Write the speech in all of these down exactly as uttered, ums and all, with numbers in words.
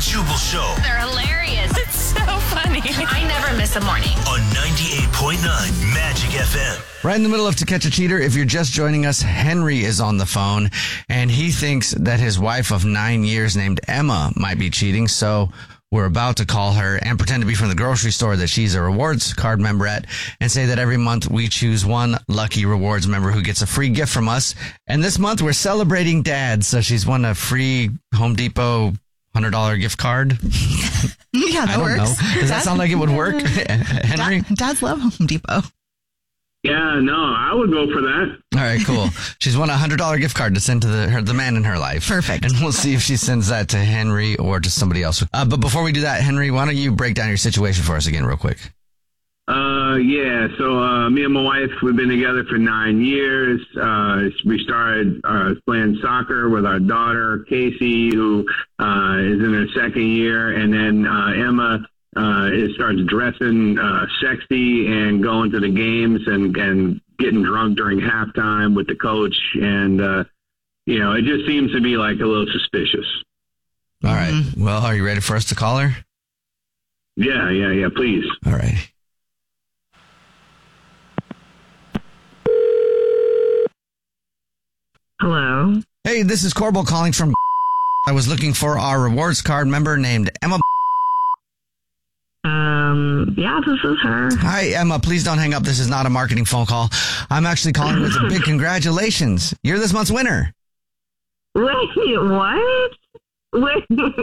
Jubal Show. They're hilarious. It's so funny. I never miss a morning. On ninety-eight point nine Magic F M. Right in the middle of To Catch a Cheater, if you're just joining us, Henry is on the phone, and he thinks that his wife of nine years named Emma might be cheating, so we're about to call her and pretend to be from the grocery store that she's a rewards card member at and say that every month we choose one lucky rewards member who gets a free gift from us. And this month we're celebrating Dad, so she's won a free Home Depot one hundred dollars gift card. Yeah, that I don't works. know. Does Dad, that sound like it would work, Henry? Dad, dads love Home Depot. Yeah, no, I would go for that. All right, cool. She's won a one hundred dollars gift card to send to the her, the man in her life. Perfect. And we'll see if she sends that to Henry or to somebody else. Uh, but before we do that, Henry, why don't you break down your situation for us again real quick? Uh, yeah, so uh, me and my wife, we've been together for nine years. Uh, we started uh, playing soccer with our daughter, Casey, who uh, is in her second year. And then uh, Emma uh, is starts dressing uh, sexy and going to the games and, and getting drunk during halftime with the coach. And, uh, you know, it just seems to be like a little suspicious. All right. Mm-hmm. Well, are you ready for us to call her? Yeah, yeah, yeah, please. All right. Hello. Hey, this is Corbel calling from. I was looking for our rewards card member named Emma. Um, yeah, this is her. Hi, Emma. Please don't hang up. This is not a marketing phone call. I'm actually calling with a big congratulations. You're this month's winner. Wait, what? Wait,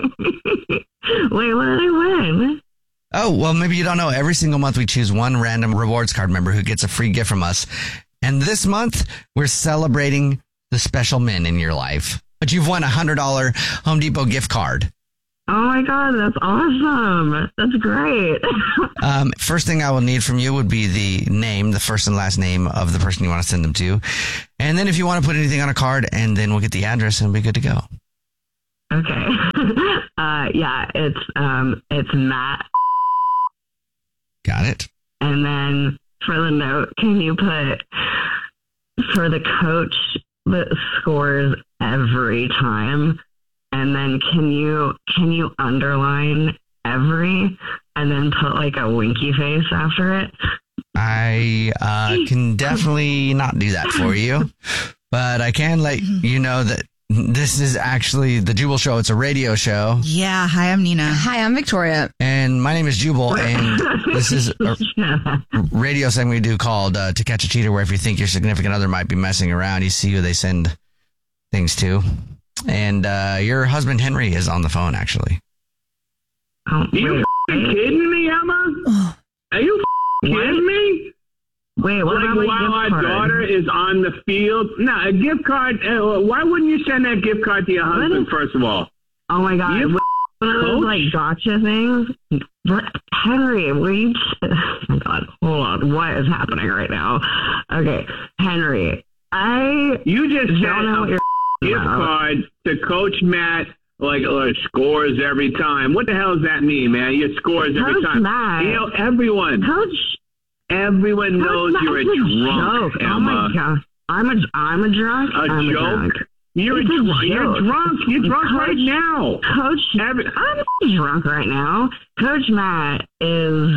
wait, what did I win? Oh, well, maybe you don't know. Every single month we choose one random rewards card member who gets a free gift from us. And this month we're celebrating the special men in your life. But you've won a one hundred dollars Home Depot gift card. Oh my God, that's awesome. That's great. Um, first thing I will need from you would be the name, the first and last name of the person you want to send them to. And then if you want to put anything on a card, and then we'll get the address and we'll be good to go. Okay. uh, yeah, it's, um, it's Matt. Got it. And then for the note, can you put for the coach that scores every time? And then can you can you underline every and then put like a winky face after it? I uh, can definitely not do that for you, but I can let you know that this is actually the Jubal Show. It's a radio show. Yeah. Hi, I'm Nina. Hi, I'm Victoria. And my name is Jubal, and this is a radio segment we do called uh, To Catch a Cheater, where if you think your significant other might be messing around, you see who they send things to. And uh, your husband, Henry, is on the phone, actually. Oh, Are you f***ing kidding me, Emma? Are you f***ing kidding me? Wait, what like about my while gift our card? daughter is on the field? No, a gift card. Uh, why wouldn't you send that gift card to your husband, first of all? Oh my God. You One of those like gotcha things. What, Henry, were you? Oh my God, hold on. What is happening right now? Okay, Henry, I You just don't sent know what a you're gift about. card to Coach Matt, like uh, scores every time. What the hell does that mean, man? You scores every Coach time. Matt. You know, everyone, Coach. everyone knows Coach you're a Matt's drunk, joke. Emma. Oh my God, I'm a, I'm a drunk. A I'm joke? A drunk. You're, It's a a drunk. You're joke. drunk. You're drunk Coach- right now. Coach, Every- I'm not drunk right now. Coach Matt is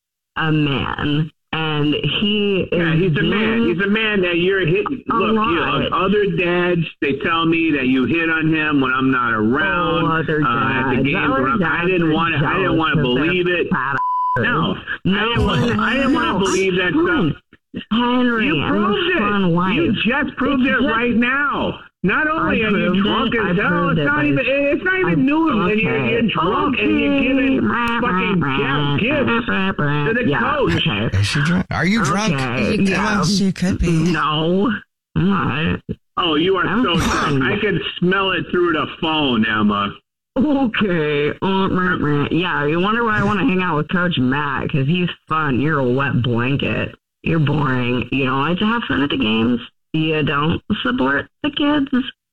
a man, and he is. Yeah, he's a doing man. He's a man that you're hitting. A Look, you lot. know, other dads, they tell me that you hit on him when I'm not around. Oh, other uh, at the dads. games Other when I'm, I dads didn't are want to. I didn't want to jealous 'cause believe they're it. fat No, No, I didn't want. I didn't want to no, believe that I'm stuff. Henry, You I'm a proved fun it. wife. You just proved It's it just- right now. Not only I are you proved drunk it. as I hell, proved it's it not by- even. It's not even I- new. And okay. you're, you're drunk and you're giving fucking gi- gifts to the yeah, coach. Okay. Is she drunk? Are you drunk? Okay. Yeah, Yeah. she could be. No. I'm not. Oh, you are I'm so fine. drunk. I can smell it through the phone, Emma. Okay. Uh, meh, meh. Yeah, you wonder why I want to hang out with Coach Matt, because he's fun. You're a wet blanket. You're boring. You don't like to have fun at the games. You don't support the kids.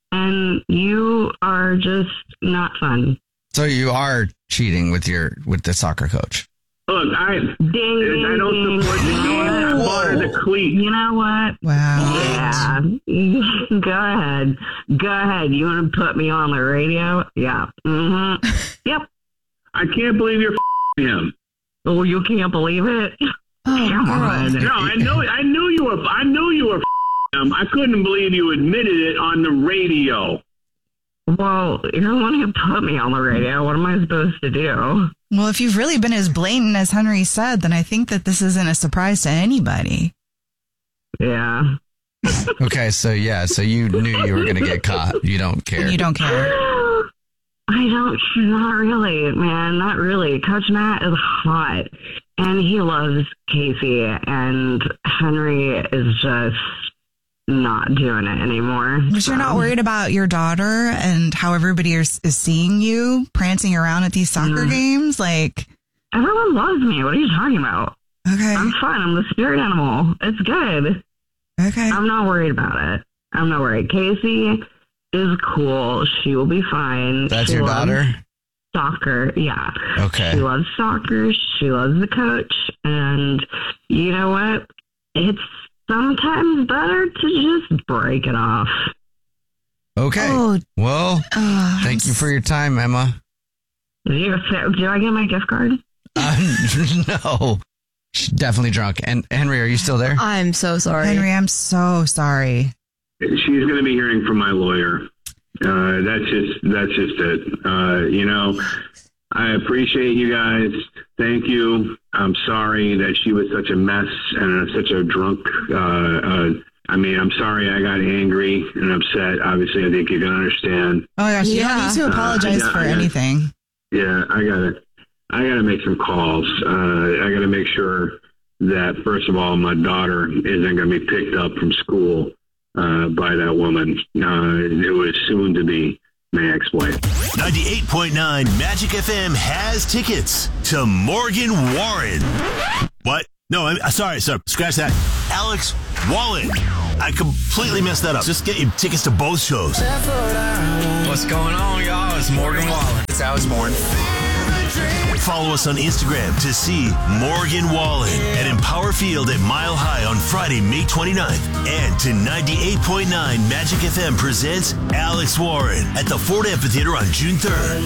And you are just not fun. So you are cheating with your with the soccer coach. Look, I Ding, ding, I don't ding. support the You know game. I what? bought her the cleat. You know what? Wow. Yeah. Go ahead. Go ahead. You want to put me on the radio? Yeah. Mm-hmm. Yep. I can't believe you're f***ing him. Oh, you can't believe it? Oh, Come girl. on. No, I know, I knew you were, I knew you were f***ing him. I couldn't believe you admitted it on the radio. Well, you're the one who put me on the radio. What am I supposed to do? Well, if you've really been as blatant as Henry said, then I think that this isn't a surprise to anybody. Yeah. Okay, so yeah, so you knew you were going to get caught. You don't care. You don't care. I don't, not really, man, not really. Coach Matt is hot, and he loves Casey, and Henry is just not doing it anymore. But you're not worried about your daughter and how everybody is, is seeing you prancing around at these soccer Mm. games? Like, Everyone loves me. What are you talking about? okay, I'm fine. I'm the spirit animal. It's good. okay. I'm not worried about it. I'm not worried. Casey is cool. She will be fine. That's She your loves daughter? Soccer, yeah. Okay. She loves soccer. She loves the coach. And you know what? It's sometimes better to just break it off. Okay. Oh, Well, uh, thank you for your time, Emma. Do, you, do I get my gift card? Uh, no. She's definitely drunk. And Henry, are you still there? I'm so sorry. Henry, I'm so sorry. She's going to be hearing from my lawyer. Uh, that's just that's just it. Uh, you know, I appreciate you guys. Thank you. I'm sorry that she was such a mess and such a drunk. Uh, uh, I mean, I'm sorry I got angry and upset. Obviously, I think you can understand. Oh my gosh, you Yeah. don't need to apologize Uh, I got- for I got- anything. Yeah, I gotta, I gotta make some calls. Uh, I gotta make sure that first of all, my daughter isn't gonna be picked up from school uh, by that woman uh, who is soon to be my ex-wife. ninety-eight point nine Magic F M has tickets to Morgan Wallen. What? No, I'm sorry, sorry. Scratch that. Alex Wallen. I completely messed that up. Just get you tickets to both shows. What's going on, y'all? It's Morgan Wallen. It's how I was born. Follow us on Instagram to see Morgan Wallen at Empower Field at Mile High on Friday, May twenty-ninth. And to ninety-eight point nine Magic F M presents Alex Warren at the Ford Amphitheater on June third.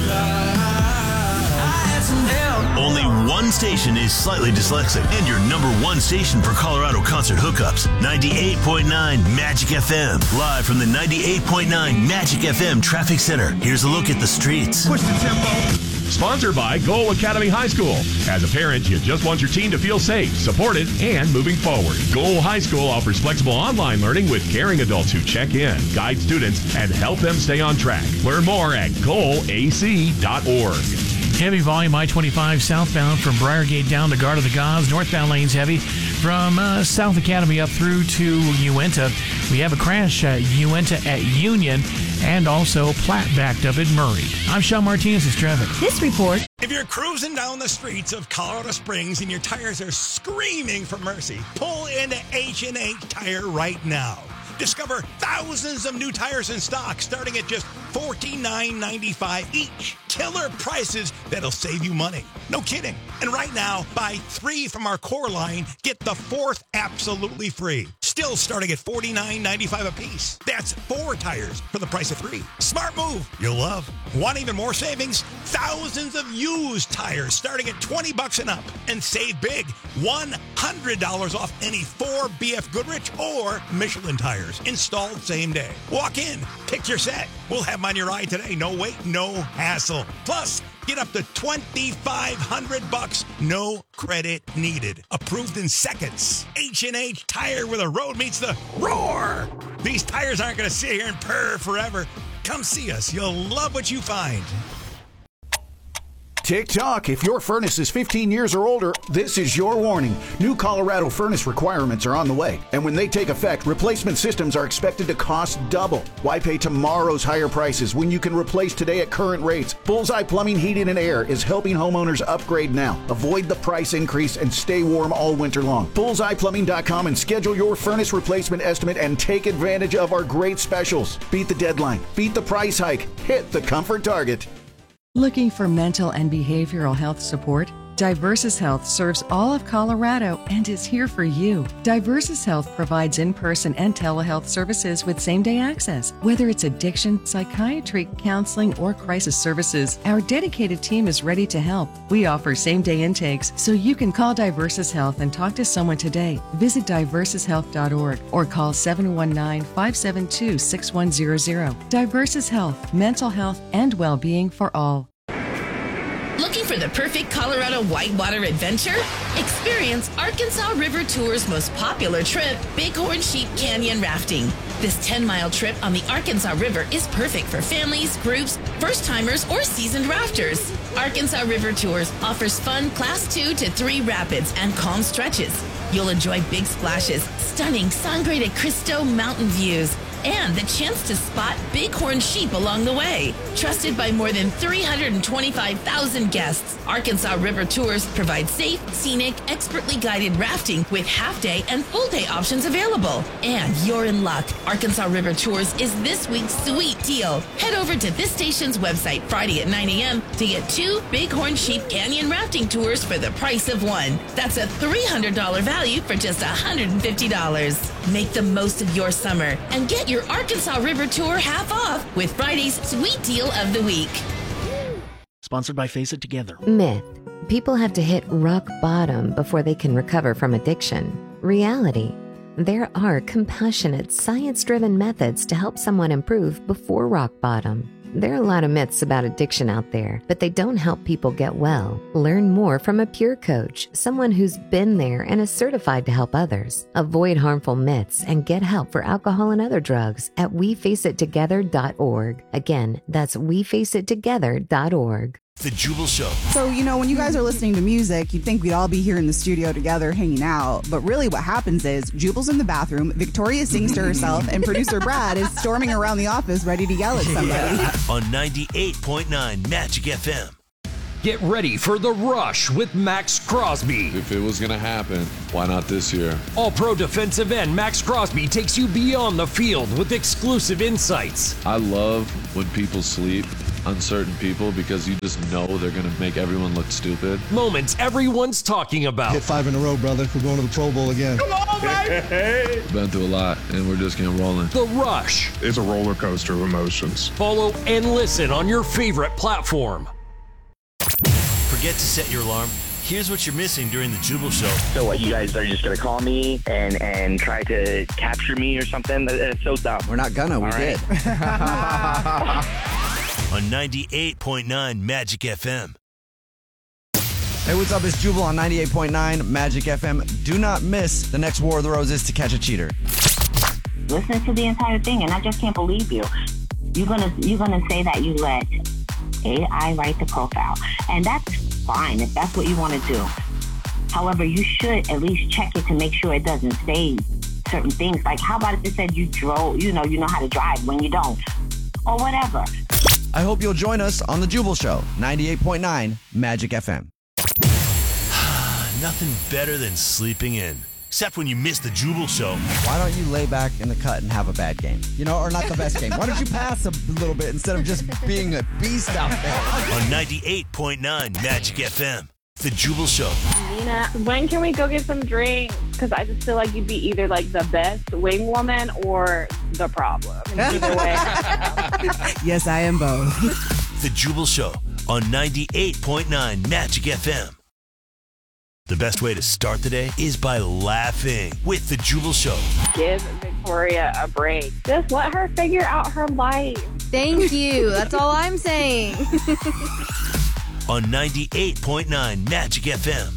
Only one station is slightly dyslexic, and your number one station for Colorado concert hookups. ninety-eight point nine Magic F M. Live from the ninety-eight point nine Magic F M Traffic Center. Here's a look at the streets. Push the tempo. Sponsored by Goal Academy High School. As a parent, you just want your team to feel safe, supported, and moving forward. Goal High School offers flexible online learning with caring adults who check in, guide students, and help them stay on track. Learn more at goal a c dot org. Heavy volume I twenty-five southbound from Briargate down to Guard of the Gods. Northbound lanes heavy from uh, South Academy up through to Uinta. We have a crash at Uinta at Union and also Platte backed up at Murray. I'm Sean Martinez. It's traffic. This report. If you're cruising down the streets of Colorado Springs and your tires are screaming for mercy, pull into H and H Tire right now. Discover thousands of new tires in stock starting at just forty-nine ninety-five each. Killer prices that'll save you money. No kidding. And right now, buy three from our core line, get the fourth absolutely free. Still starting at forty-nine ninety-five a piece. That's four tires for the price of three. Smart move. You'll love. Want even more savings? Thousands of used tires starting at twenty bucks and up. And save big. one hundred dollars off any four B F Goodrich or Michelin tires. Installed same day. Walk in, pick your set. We'll have them on your ride today. No wait, no hassle. Plus, get up to twenty-five hundred bucks. No credit needed. Approved in seconds. H and H Tire, where the road meets the roar. These tires aren't going to sit here and purr forever. Come see us. You'll love what you find. Tick-tock, if your furnace is fifteen years or older, this is your warning. New Colorado furnace requirements are on the way, and when they take effect, replacement systems are expected to cost double. Why pay tomorrow's higher prices when you can replace today at current rates? Bullseye Plumbing, Heating, and Air is helping homeowners upgrade now. Avoid the price increase and stay warm all winter long. bullseye plumbing dot com and schedule your furnace replacement estimate and take advantage of our great specials. Beat the deadline. Beat the price hike. Hit the comfort target. Looking for mental and behavioral health support? Diversus Health serves all of Colorado and is here for you. Diversus Health provides in-person and telehealth services with same-day access. Whether it's addiction, psychiatry, counseling, or crisis services, our dedicated team is ready to help. We offer same-day intakes, so you can call Diversus Health and talk to someone today. Visit diversus health dot org or call seven one nine, five seven two, six one zero zero. Diversus Health, mental health and well-being for all. Looking for the perfect Colorado whitewater adventure? Experience Arkansas River Tour's most popular trip, Bighorn Sheep Canyon Rafting. This ten-mile trip on the Arkansas River is perfect for families, groups, first-timers, or seasoned rafters. Arkansas River Tours offers fun Class two to three rapids and calm stretches. You'll enjoy big splashes, stunning Sangre de Cristo mountain views, and the chance to spot bighorn sheep along the way. Trusted by more than three hundred twenty-five thousand guests, Arkansas River Tours provide safe, scenic, expertly guided rafting with half-day and full-day options available. And you're in luck. Arkansas River Tours is this week's sweet deal. Head over to this station's website Friday at nine a.m. to get two Bighorn Sheep Canyon rafting tours for the price of one. That's a three hundred dollars value for just one hundred fifty dollars. Make the most of your summer and get your Arkansas River Tour half off with Friday's Sweet Deal of the Week. Sponsored by Face It Together. Myth. People have to hit rock bottom before they can recover from addiction. Reality. There are compassionate, science-driven methods to help someone improve before rock bottom. There are a lot of myths about addiction out there, but they don't help people get well. Learn more from a peer coach, someone who's been there and is certified to help others. Avoid harmful myths and get help for alcohol and other drugs at we face it together dot org. Again, that's we face it together dot org. The Jubal Show. So, you know, when you guys are listening to music, you'd think we'd all be here in the studio together hanging out. But really what happens is Jubal's in the bathroom, Victoria sings to herself, and producer Brad is storming around the office ready to yell at somebody. Yeah. On ninety-eight point nine Magic F M. Get ready for The Rush with Max Crosby. If it was going to happen, why not this year? All-pro defensive end Max Crosby takes you beyond the field with exclusive insights. I love when people sleep on certain people because you just know they're going to make everyone look stupid. Moments everyone's talking about. Hit five in a row, brother. We're going to the Pro Bowl again. Come on, baby! Been through a lot, and we're just getting rolling. The Rush. It's a roller coaster of emotions. Follow and listen on your favorite platform. Forget to set your alarm? Here's what you're missing during the Jubal Show. So what, you guys are just going to call me and, and try to capture me or something? That's so dumb. We're not gonna, we All did. On ninety-eight point nine Magic F M. Hey, what's up? It's Jubal on ninety-eight point nine Magic F M. Do not miss the next War of the Roses to catch a cheater. Listen to the entire thing, and I just can't believe you. You're gonna you're gonna say that you let A I write the profile, and that's fine if that's what you want to do. However, you should at least check it to make sure it doesn't say certain things. Like, how about if it said you drove, you know, you know how to drive when you don't, or whatever. I hope you'll join us on the Jubal Show, ninety-eight point nine Magic F M. Nothing better than sleeping in. Except when you miss the Jubal Show. Why don't you lay back in the cut and have a bad game? You know, or not the best game. Why don't you pass a little bit instead of just being a beast out there? On ninety-eight point nine Magic F M. The Jubal Show. Nina, when can we go get some drinks? Because I just feel like you'd be either like the best wing woman or the problem. Either way. Yes, I am both. The Jubal Show on ninety-eight point nine Magic F M. The best way to start the day is by laughing with The Jubal Show. Give Victoria a break. Just let her figure out her life. Thank you. That's all I'm saying. On ninety-eight point nine Magic F M.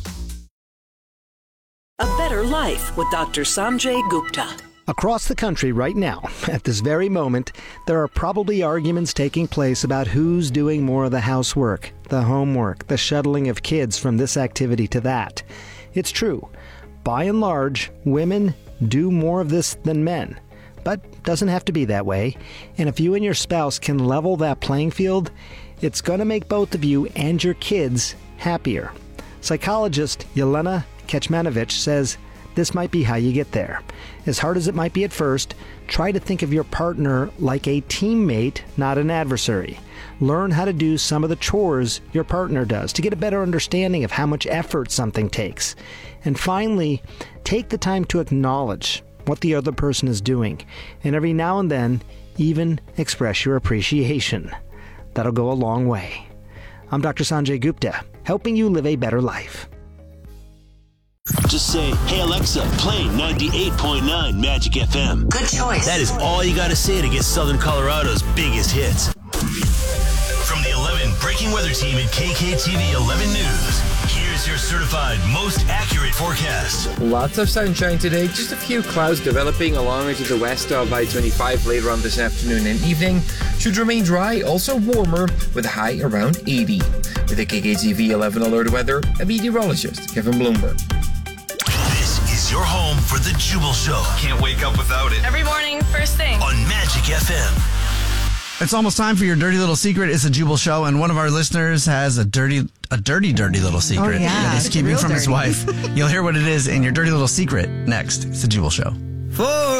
A Better Life with Doctor Sanjay Gupta. Across the country right now, at this very moment, there are probably arguments taking place about who's doing more of the housework, the homework, the shuttling of kids from this activity to that. It's true. By and large, women do more of this than men. But doesn't have to be that way. And if you and your spouse can level that playing field, it's going to make both of you and your kids happier. Psychologist Yelena Kecmanovic says this might be how you get there. As hard as it might be at first, try to think of your partner like a teammate, not an adversary. Learn how to do some of the chores your partner does to get a better understanding of how much effort something takes. And finally, take the time to acknowledge what the other person is doing, and every now and then, even express your appreciation. That'll go a long way. I'm Doctor Sanjay Gupta, helping you live a better life. Just say, hey Alexa, play ninety-eight point nine Magic F M. Good choice. That is all you got to say to get Southern Colorado's biggest hits. From the eleven Breaking Weather Team at K K T V eleven News, here's your certified most accurate forecast. Lots of sunshine today, just a few clouds developing along to the west of I twenty-five later on this afternoon and evening. Should remain dry, also warmer, with a high around eighty. With the K K T V eleven Alert Weather, a meteorologist, Kevin Bloomberg. This is your home for the Jubal Show. Can't wake up without it. Every morning, first thing. On Magic F M. It's almost time for your dirty little secret. It's a Jubal Show, and one of our listeners has a dirty, a dirty, dirty little secret Oh, yeah. that he's It's keeping real from his dirty. wife. You'll hear what it is in your dirty little secret next. It's a Jubal Show. Four.